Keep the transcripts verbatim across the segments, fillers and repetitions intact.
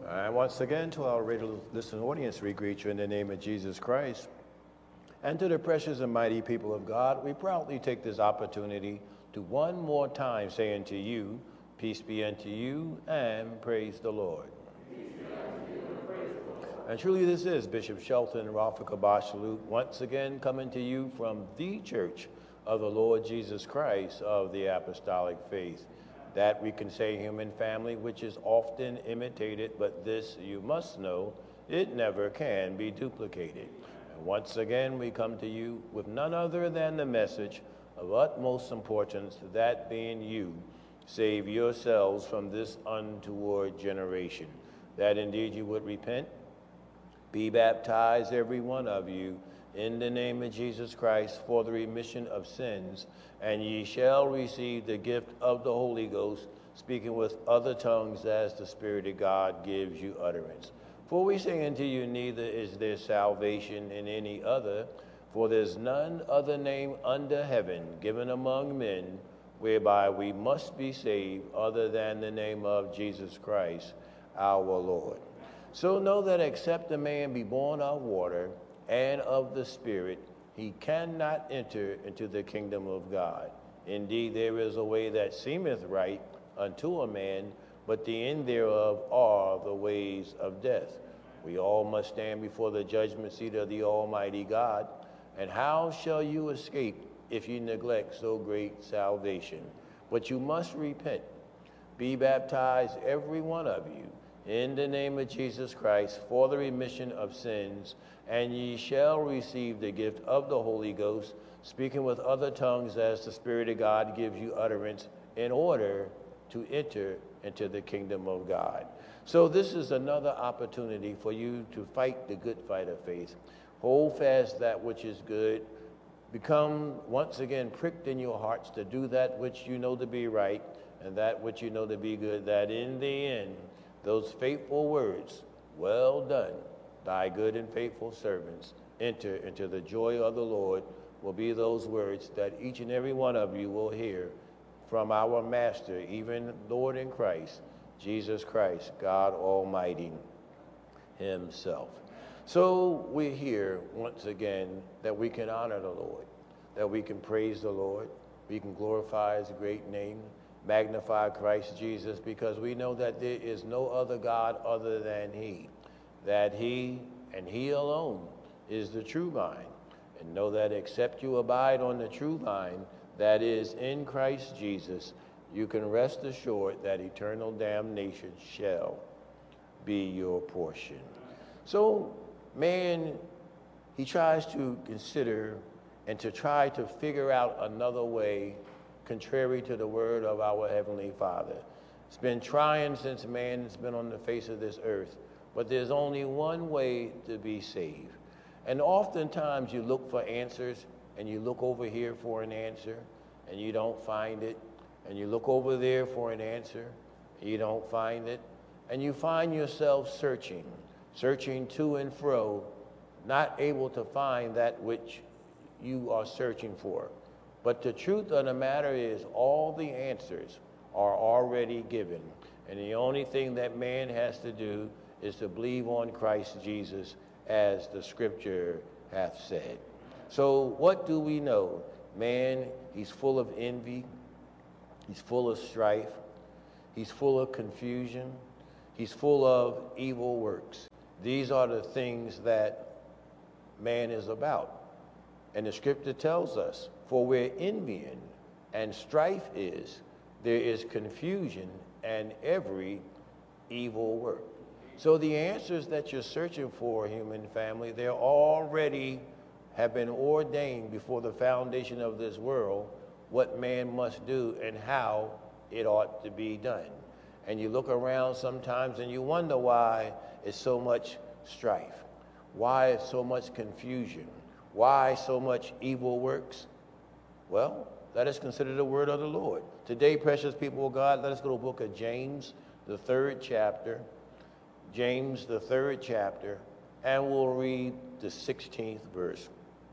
And once again, to our radio listening audience, we greet you in the name of Jesus Christ. And to the precious and mighty people of God, we proudly take this opportunity to one more time say unto you, peace be unto you, and praise the Lord. Peace be unto you, and praise the Lord. And truly this is Bishop Shelton Rafika Bashalut, once again coming to you from the Church of the Lord Jesus Christ of the Apostolic Faith. That we can say human family, which is often imitated, but this you must know, it never can be duplicated. And once again, we come to you with none other than the message of utmost importance, that being you, save yourselves from this untoward generation. That indeed you would repent, be baptized, every one of you, in the name of Jesus Christ for the remission of sins, and ye shall receive the gift of the Holy Ghost, speaking with other tongues as the Spirit of God gives you utterance. For we say unto you, neither is there salvation in any other, for there's none other name under heaven given among men whereby we must be saved other than the name of Jesus Christ our Lord. So know that except a man be born of water and of the Spirit, he cannot enter into the kingdom of God. Indeed, there is a way that seemeth right unto a man, but the end thereof are the ways of death. We all must stand before the judgment seat of the Almighty God. And how shall you escape if you neglect so great salvation? But you must repent. Be baptized, every one of you, in the name of Jesus Christ for the remission of sins, and ye shall receive the gift of the Holy Ghost, speaking with other tongues as the Spirit of God gives you utterance, in order to enter into the kingdom of God. So this is another opportunity for you to fight the good fight of faith. Hold fast that which is good. Become once again pricked in your hearts to do that which you know to be right and that which you know to be good, that in the end, those faithful words, well done, thy good and faithful servants, enter into the joy of the Lord, will be those words that each and every one of you will hear from our Master, even Lord in Christ, Jesus Christ, God Almighty himself. So we're here once again that we can honor the Lord, that we can praise the Lord, we can glorify his great name, magnify Christ Jesus, because we know that there is no other God other than he, that he and he alone is the true vine. And know that except you abide on the true vine, that is in Christ Jesus, you can rest assured that eternal damnation shall be your portion. So man, he tries to consider and to try to figure out another way contrary to the word of our Heavenly Father. It's been trying since man has been on the face of this earth, but there's only one way to be saved. And oftentimes you look for answers, and you look over here for an answer, and you don't find it, and you look over there for an answer, and you don't find it, and you find yourself searching, searching to and fro, not able to find that which you are searching for. But the truth of the matter is all the answers are already given. And the only thing that man has to do is to believe on Christ Jesus, as the scripture hath said. So what do we know? Man, he's full of envy. He's full of strife. He's full of confusion. He's full of evil works. These are the things that man is about. And the scripture tells us, for where envying and strife is, there is confusion and every evil work. So the answers that you're searching for, human family, they're already have been ordained before the foundation of this world, what man must do and how it ought to be done. And you look around sometimes and you wonder why it's so much strife, why it's so much confusion, why so much evil works. Well, let us consider the word of the Lord. Today, precious people of God, let us go to the book of James, the third chapter. James, the third chapter, and we'll read the sixteenth verse.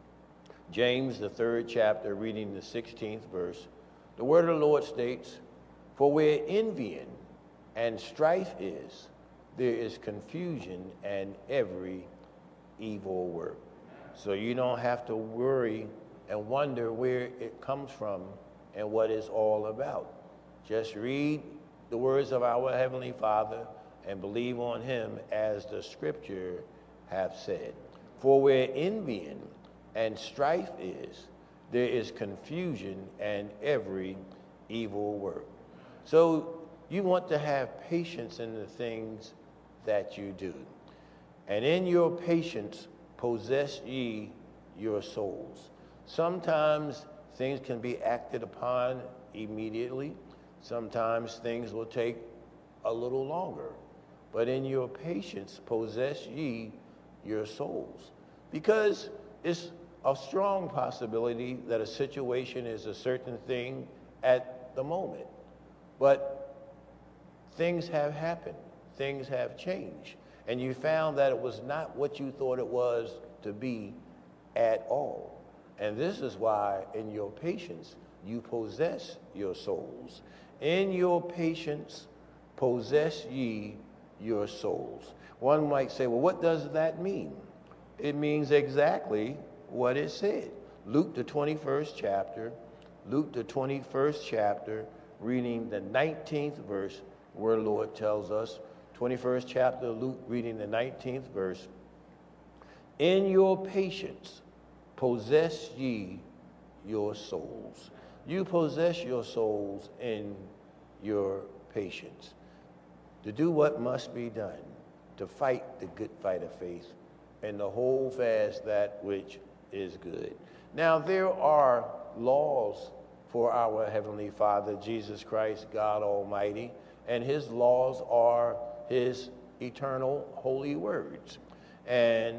James, the third chapter, reading the sixteenth verse. The word of the Lord states, for where envying and strife is, there is confusion and every evil work. So you don't have to worry and wonder where it comes from and what it's all about. Just read the words of our Heavenly Father and believe on him as the scripture have said. For where envying and strife is, there is confusion and every evil work. So you want to have patience in the things that you do. And in your patience possess ye your souls. Sometimes things can be acted upon immediately. Sometimes things will take a little longer. But in your patience possess ye your souls. Because it's a strong possibility that a situation is a certain thing at the moment. But things have happened. Things have changed. And you found that it was not what you thought it was to be at all. And this is why in your patience you possess your souls. In your patience possess ye your souls. One might say, well, what does that mean? It means exactly what it said. Luke, the twenty-first chapter, Luke, the twenty-first chapter, reading the nineteenth verse, where the Lord tells us, twenty-first chapter of Luke, reading the nineteenth verse, in your patience possess ye your souls. You possess your souls in your patience. To do what must be done, to fight the good fight of faith, and to hold fast that which is good. Now, there are laws for our Heavenly Father, Jesus Christ, God Almighty, and his laws are his eternal holy words. And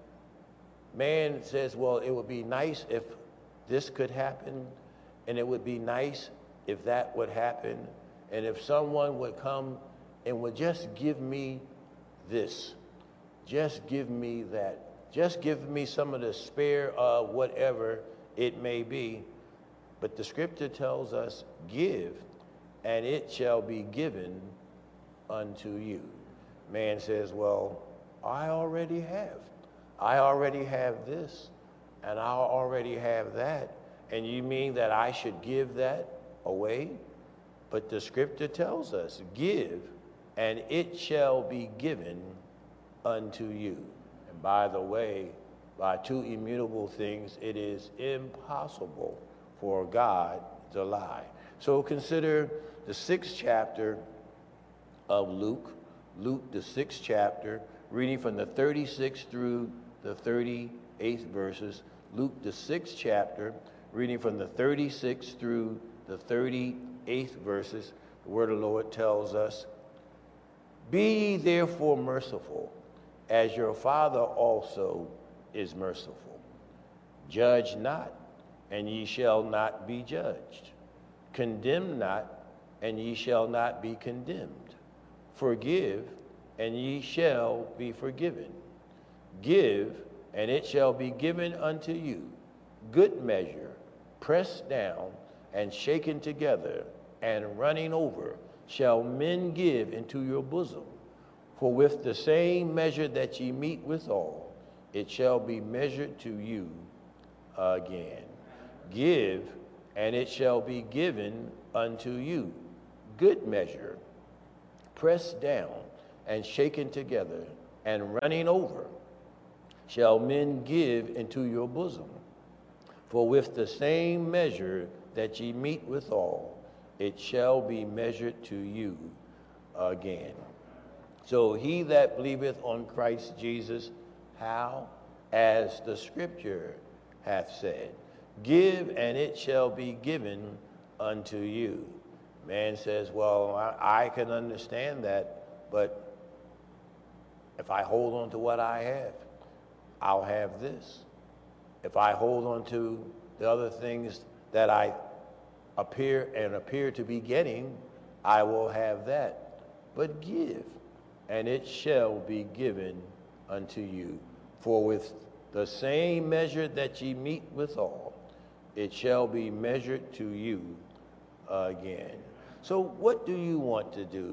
man says, well, it would be nice if this could happen, and it would be nice if that would happen, and if someone would come and would just give me this, just give me that, just give me some of the spare of whatever it may be. But the scripture tells us, give, and it shall be given unto you. Man says, well, I already have. I already have this, and I already have that. And you mean that I should give that away? But the scripture tells us, give, and it shall be given unto you. And by the way, by two immutable things, it is impossible for God to lie. So consider the sixth chapter of Luke, Luke, the sixth chapter, reading from the thirty-sixth through the thirty-eighth verses. Luke, the sixth chapter, reading from the thirty-sixth through the thirty-eighth verses. The word of the Lord tells us, be ye therefore merciful, as your Father also is merciful. Judge not, and ye shall not be judged. Condemn not, and ye shall not be condemned. Forgive, and ye shall be forgiven. Give, and it shall be given unto you. Good measure, pressed down, and shaken together, and running over, shall men give into your bosom. For with the same measure that ye meet withal, it shall be measured to you again. Give, and it shall be given unto you. Good measure, pressed down, and shaken together, and running over, shall men give into your bosom. For with the same measure that ye meet withal, it shall be measured to you again. So he that believeth on Christ Jesus, how? As the scripture hath said, give, and it shall be given unto you. Man says, well, I, I can understand that, but if I hold on to what I have, I'll have this. If I hold on to the other things that I appear and appear to be getting, I will have that. But give, and it shall be given unto you. For with the same measure that ye meet withal, it shall be measured to you again. So what do you want to do?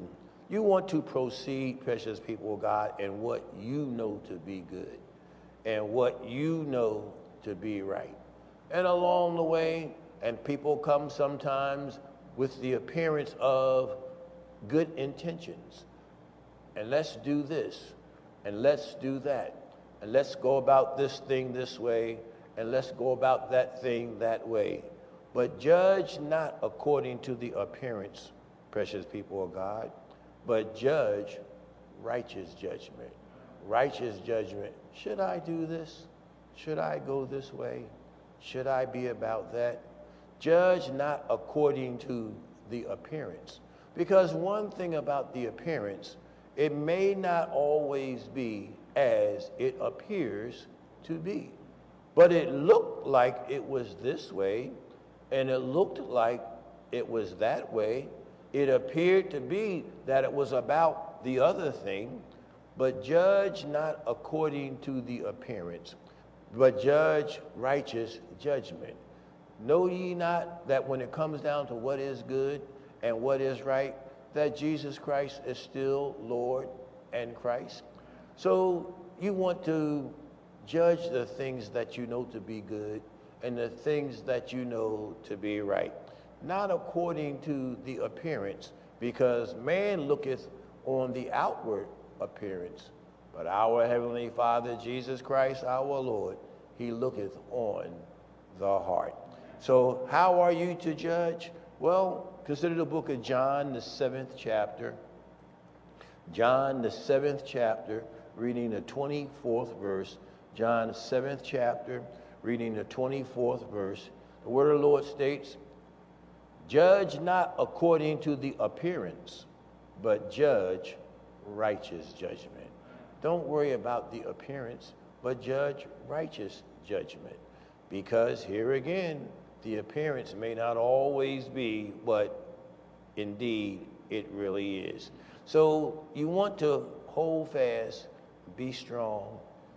You want to proceed, precious people of God, in what you know to be good and what you know to be right. And along the way, and people come sometimes with the appearance of good intentions. And let's do this, and let's do that, and let's go about this thing this way, and let's go about that thing that way. But judge not according to the appearance, precious people of God, but judge righteous judgment. Righteous judgment. Should I do this? Should I go this way? Should I be about that? Judge not according to the appearance. Because one thing about the appearance, it may not always be as it appears to be. But it looked like it was this way, and it looked like it was that way. It appeared to be that it was about the other thing, but judge not according to the appearance, but judge righteous judgment. Know ye not that when it comes down to what is good and what is right, that Jesus Christ is still Lord and Christ? So you want to judge the things that you know to be good and the things that you know to be right, not according to the appearance, because man looketh on the outward appearance, but our Heavenly Father, Jesus Christ, our Lord, he looketh on the heart. So how are you to judge? Well, consider the book of John, the seventh chapter. John, the seventh chapter, reading the twenty-fourth verse. John, seventh chapter, reading the twenty-fourth verse. The word of the Lord states, judge not according to the appearance, but judge righteous judgment. Don't worry about the appearance, but judge righteous judgment. Because here again, the appearance may not always be what indeed it really is. So you want to hold fast, be strong,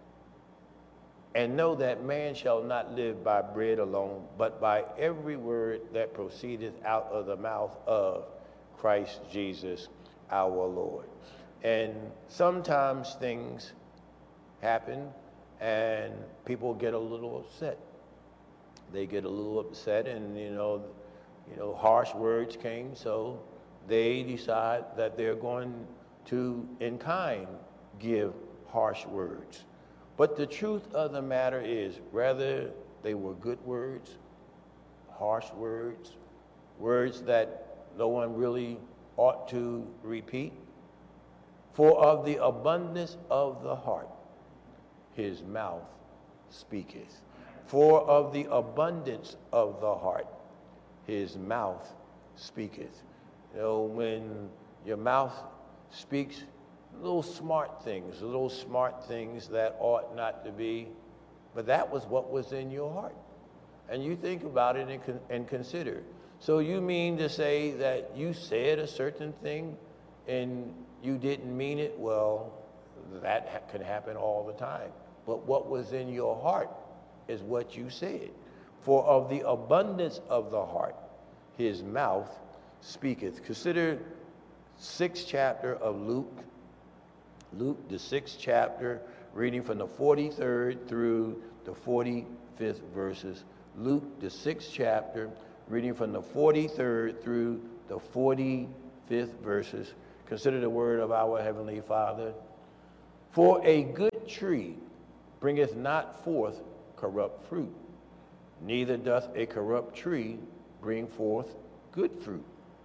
and know that man shall not live by bread alone, but by every word that proceedeth out of the mouth of Christ Jesus our Lord. And sometimes things happen and people get a little upset. They get a little upset, and you know, you know, harsh words came, so they decide that they're going to, in kind, give harsh words. But the truth of the matter is, whether they were good words, harsh words, words that no one really ought to repeat, for of the abundance of the heart his mouth speaketh. For of the abundance of the heart his mouth speaketh. You know, when your mouth speaks little smart things, little smart things that ought not to be, but that was what was in your heart. And you think about it and, con- and consider. So you mean to say that you said a certain thing and you didn't mean it? Well, that ha- can happen all the time. But what was in your heart is what you said. For of the abundance of the heart his mouth speaketh. Consider sixth chapter of Luke. Luke, the sixth chapter, reading from the forty-third through the forty-fifth verses. Luke, the sixth chapter, reading from the forty-third through the forty-fifth verses. Consider the word of our Heavenly Father. For a good tree bringeth not forth corrupt fruit, neither doth a corrupt tree bring forth good fruit.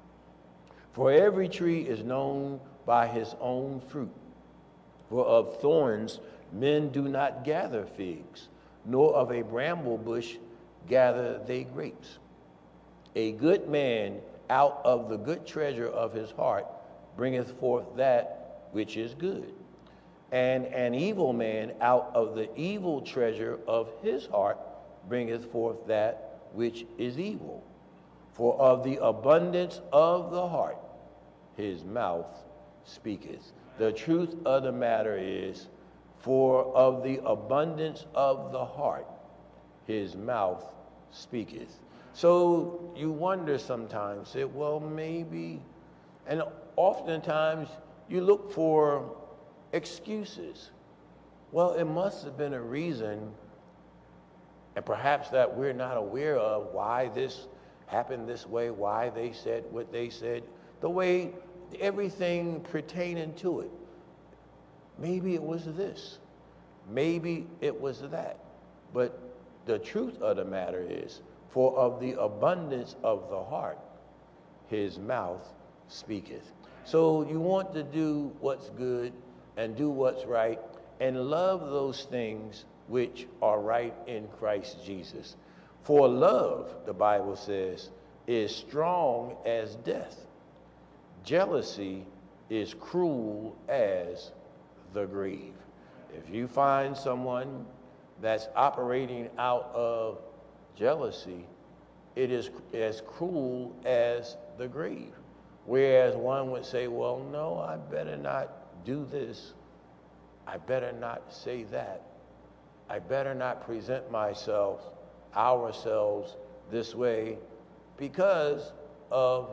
For every tree is known by his own fruit. For of thorns men do not gather figs, nor of a bramble bush gather they grapes. A good man out of the good treasure of his heart bringeth forth that which is good. And an evil man out of the evil treasure of his heart bringeth forth that which is evil. For of the abundance of the heart his mouth speaketh. The truth of the matter is, for of the abundance of the heart his mouth speaketh. So you wonder sometimes, say, well, maybe, and oftentimes you look for excuses. Well, it must have been a reason, and perhaps that we're not aware of, why this happened this way, why they said what they said, the way everything pertaining to it. Maybe it was this. Maybe it was that. But the truth of the matter is, for of the abundance of the heart, his mouth speaketh. So you want to do what's good and do what's right and love those things which are right in Christ Jesus. For love, the Bible says, is strong as death. Jealousy is cruel as the grave. If you find someone that's operating out of jealousy, it is as cruel as the grave. Whereas one would say, well, no, I better not do this. I better not say that. I better not present myself, ourselves, this way because of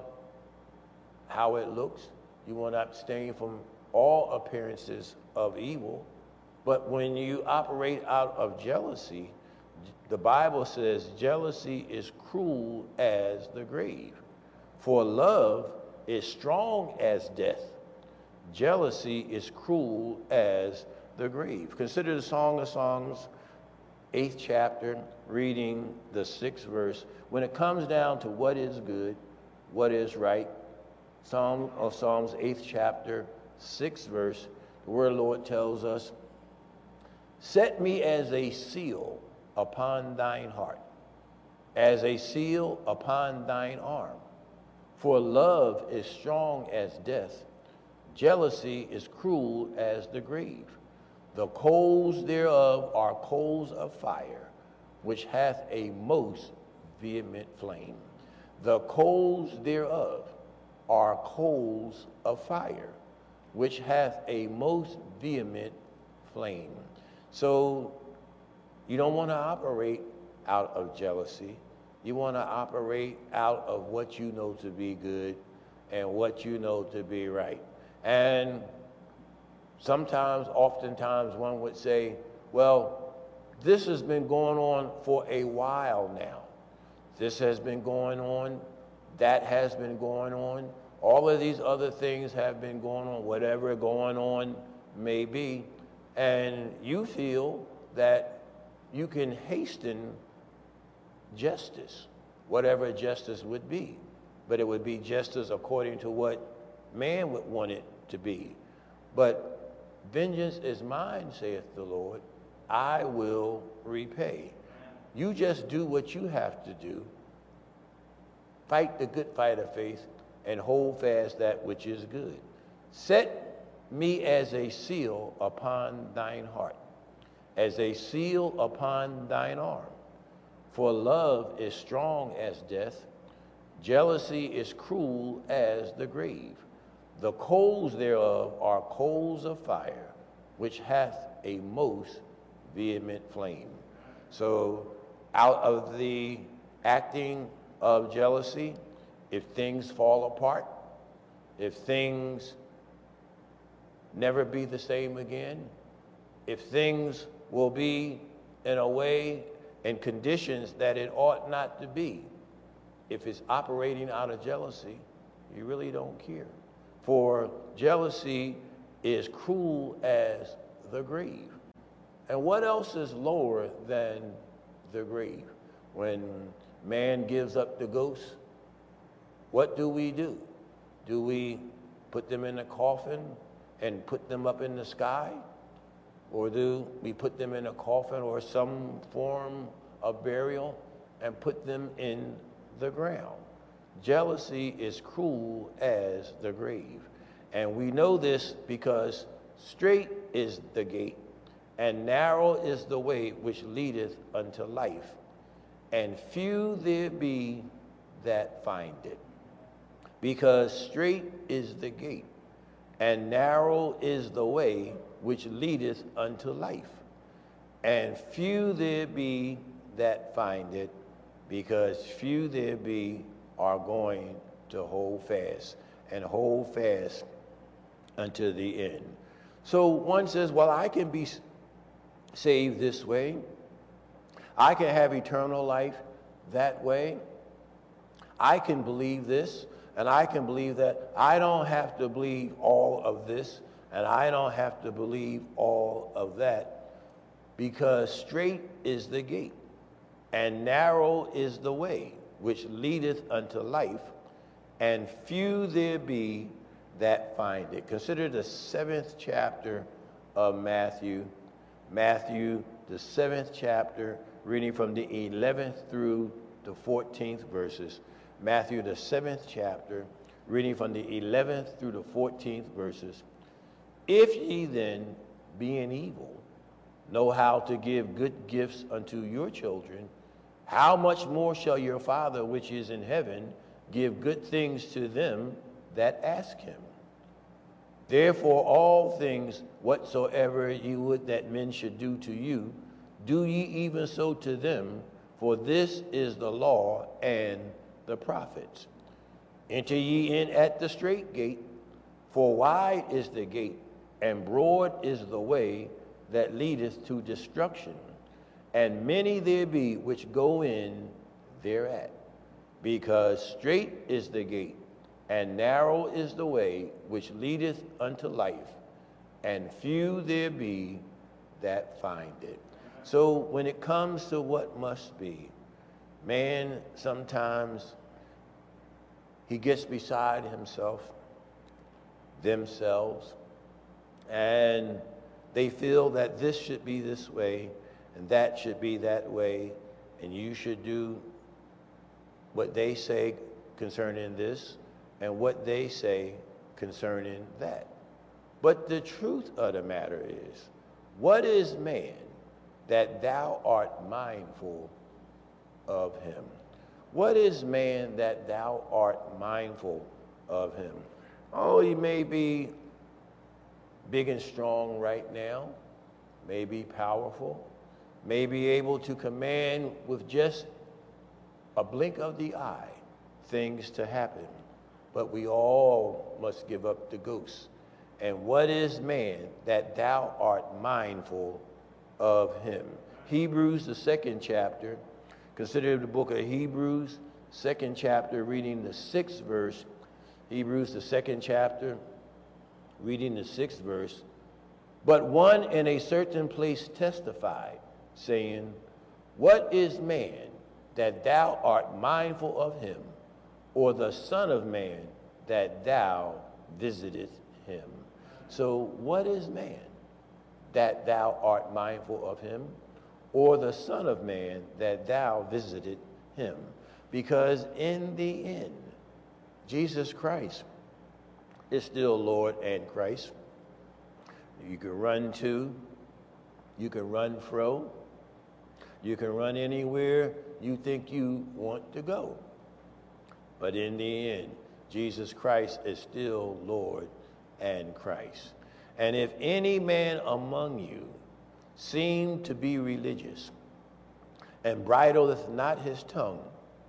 how it looks. You want to abstain from all appearances of evil. But when you operate out of jealousy, the Bible says jealousy is cruel as the grave. For love is strong as death. Jealousy is cruel as the grave. Consider the Song of Songs, eighth chapter, reading the sixth verse. When it comes down to what is good, what is right, Psalm of Psalms, eighth chapter, sixth verse, the word of the Lord tells us, set me as a seal upon thine heart, as a seal upon thine arm. For love is strong as death. Jealousy is cruel as the grave. The coals thereof are coals of fire, which hath a most vehement flame. The coals thereof are coals of fire, which hath a most vehement flame. So you don't want to operate out of jealousy. You want to operate out of what you know to be good and what you know to be right. And sometimes, oftentimes, one would say, well, this has been going on for a while now. This has been going on. That has been going on. All of these other things have been going on, whatever going on may be. And you feel that you can hasten justice, whatever justice would be. But it would be justice according to what man would want it to be. But vengeance is mine, saith the Lord. I will repay. You just do what you have to do. Fight the good fight of faith and hold fast that which is good. Set me as a seal upon thine heart, as a seal upon thine arm. For love is strong as death. Jealousy is cruel as the grave. The coals thereof are coals of fire, which hath a most vehement flame. So out of the acting of jealousy, if things fall apart, if things never be the same again, if things will be in a way and conditions that it ought not to be, if it's operating out of jealousy, you really don't care. For jealousy is cruel as the grave. And what else is lower than the grave? When man gives up the ghost, what do we do? Do we put them in a coffin and put them up in the sky? Or do we put them in a coffin or some form of burial and put them in the ground? Jealousy is cruel as the grave. And we know this because straight is the gate, and narrow is the way which leadeth unto life, and few there be that find it. Because straight is the gate, and narrow is the way which leadeth unto life, and few there be that find it, because few there be are going to hold fast. and hold fast unto the end. So one says, well, I can be saved this way. I can have eternal life that way. I can believe this, and I can believe that. I don't have to believe all of this, and I don't have to believe all of that, because straight is the gate, and narrow is the way which leadeth unto life, and few there be that find it. Consider the seventh chapter of Matthew. Matthew, the seventh chapter, reading from the eleventh through the fourteenth verses. Matthew, the seventh chapter, reading from the eleventh through the fourteenth verses. If ye then, being evil, know how to give good gifts unto your children, how much more shall your Father which is in heaven give good things to them that ask him? Therefore all things whatsoever ye would that men should do to you, do ye even so to them, for this is the law and the prophets. Enter ye in at the strait gate, for wide is the gate, and broad is the way that leadeth to destruction, and many there be which go in thereat. Because strait is the gate, and narrow is the way which leadeth unto life, and few there be that find it. So when it comes to what must be, man sometimes he gets beside himself, themselves, and they feel that this should be this way, and that should be that way, and you should do what they say concerning this, and what they say concerning that. But the truth of the matter is, what is man that thou art mindful of him? What is man that thou art mindful of him? Oh, he may be big and strong right now, may be powerful, may be able to command with just a blink of the eye things to happen. But we all must give up the ghost. And what is man that thou art mindful of him? Hebrews, the second chapter. Consider the book of Hebrews, second chapter, reading the sixth verse. Hebrews, the second chapter, reading the sixth verse. But one in a certain place testified, saying, what is man that thou art mindful of him, or the Son of Man that thou visitest him? So what is man that thou art mindful of him, or the Son of Man that thou visited him? Because in the end, Jesus Christ is still Lord and Christ. You can run to, you can run fro, you can run anywhere you think you want to go. But in the end, Jesus Christ is still Lord and Christ. And if any man among you seem to be religious, and bridleth not his tongue,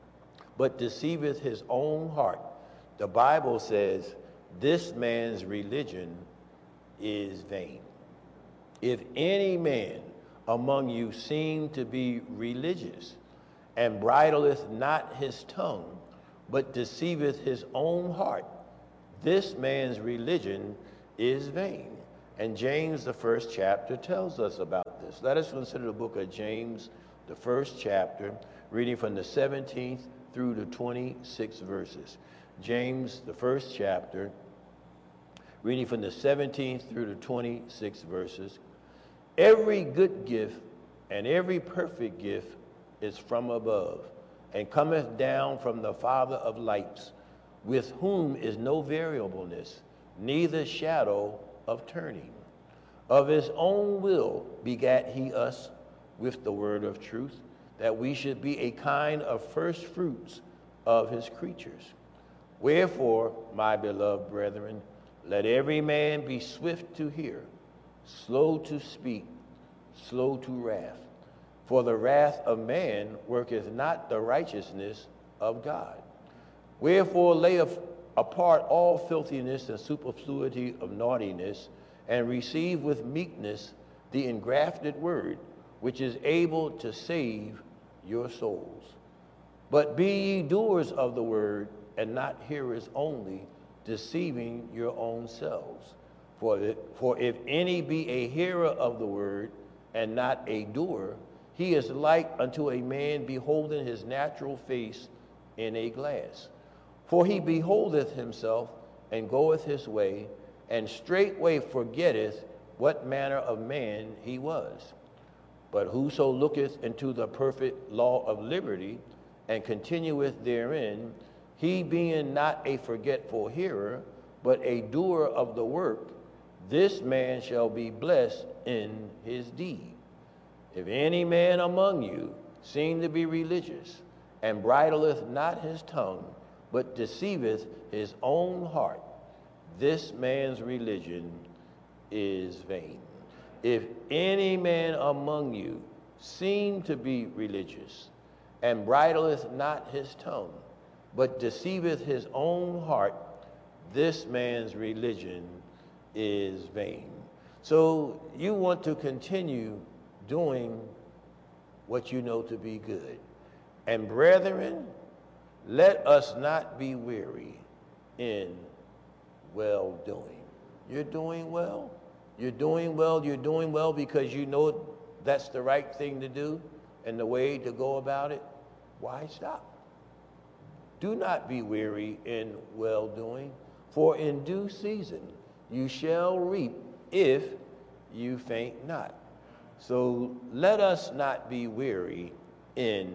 but deceiveth his own heart, the Bible says, this man's religion is vain. If any man among you seem to be religious, and bridleth not his tongue, but deceiveth his own heart, this man's religion is vain. And James, the first chapter, tells us about this. Let us consider the book of James, the first chapter, reading from the seventeenth through the twenty-sixth verses. James, the first chapter, reading from the seventeenth through the twenty-sixth verses. Every good gift and every perfect gift is from above, and cometh down from the Father of lights, with whom is no variableness, neither shadow of turning. Of his own will begat he us with the word of truth, that we should be a kind of first fruits of his creatures. Wherefore, my beloved brethren, let every man be swift to hear, slow to speak, slow to wrath. For the wrath of man worketh not the righteousness of God. Wherefore lay apart all filthiness and superfluity of naughtiness, and receive with meekness the engrafted word, which is able to save your souls. But be ye doers of the word, and not hearers only, deceiving your own selves. For if, for if any be a hearer of the word, and not a doer, he is like unto a man beholding his natural face in a glass. For he beholdeth himself, and goeth his way, and straightway forgetteth what manner of man he was. But whoso looketh into the perfect law of liberty, and continueth therein, he being not a forgetful hearer, but a doer of the work, this man shall be blessed in his deed. If any man among you seem to be religious, and bridleth not his tongue, but deceiveth his own heart, this man's religion is vain. If any man among you seem to be religious, and bridleth not his tongue, but deceiveth his own heart, this man's religion is vain. So you want to continue doing what you know to be good. And brethren, let us not be weary in well-doing. You're doing well. You're doing well. You're doing well because you know that's the right thing to do and the way to go about it. Why stop? Do not be weary in well-doing, for in due season you shall reap if you faint not. So let us not be weary in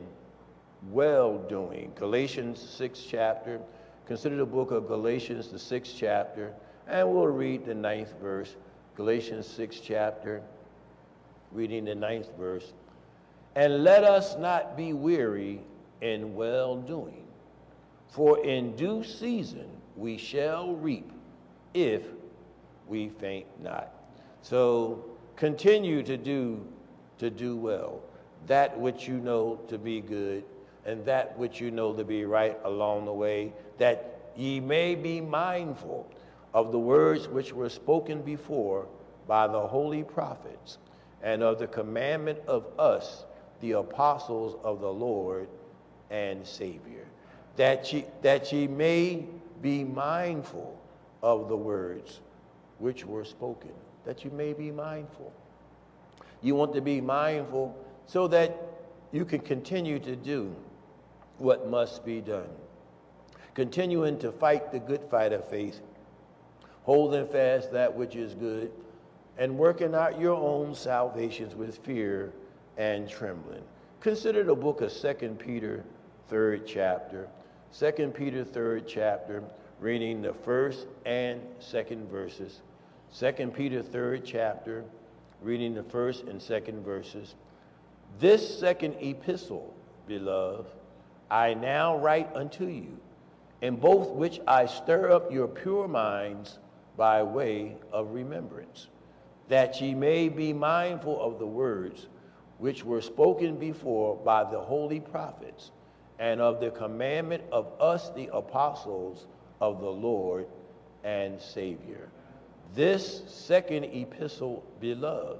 well-doing. Galatians sixth chapter. Consider the book of Galatians, the sixth chapter, and we'll read the ninth verse. Galatians sixth chapter, reading the ninth verse. And let us not be weary in well-doing, for in due season we shall reap if we faint not. So continue to do to do well, that which you know to be good, and that which you know to be right along the way, that ye may be mindful of the words which were spoken before by the holy prophets, and of the commandment of us, the apostles of the Lord and Savior, that ye, that ye may be mindful of the words which were spoken, that you may be mindful. You want to be mindful so that you can continue to do what must be done. Continuing to fight the good fight of faith, holding fast that which is good, and working out your own salvations with fear and trembling. Consider the book of Second Peter, third chapter. Second Peter, third chapter, reading the first and second verses. Second Peter, third chapter, reading the first and second verses. This second epistle, beloved, I now write unto you, in both which I stir up your pure minds by way of remembrance, that ye may be mindful of the words which were spoken before by the holy prophets, and of the commandment of us the apostles of the Lord and Savior. This second epistle, beloved,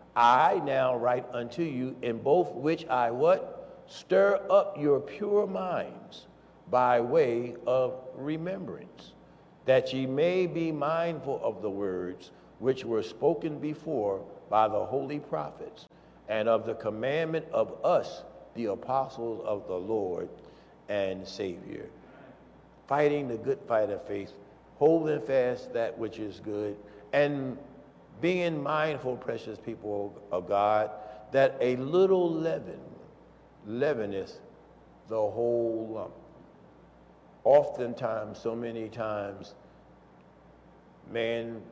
I now write unto you, in both which I what? Stir up your pure minds by way of remembrance, that ye may be mindful of the words which were spoken before by the holy prophets, and of the commandment of us, the apostles of the Lord and Savior. Fighting the good fight of faith, holding fast that which is good, and being mindful, precious people of God, that a little leaven leaveneth the whole lump. Oftentimes, so many times, man